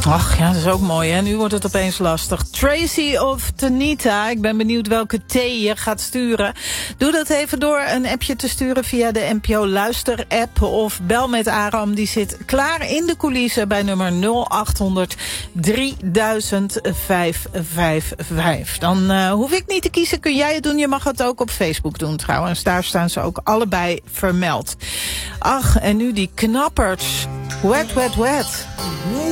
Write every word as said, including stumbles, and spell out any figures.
Ach ja, dat is ook mooi, hè? Nu wordt het opeens lastig. Tracy of Tanita, ik ben benieuwd welke T je gaat sturen. Doe dat even door een appje te sturen via de N P O Luister-app... of bel met Aram, die zit klaar in de coulissen... bij nummer nul acht honderd drieduizend vijfhonderdvijfenvijftig. Dan uh, hoef ik niet te kiezen, kun jij het doen. Je mag het ook op Facebook doen trouwens. Daar staan ze ook allebei vermeld. Ach, en nu die knappers. Wet, wet, wet.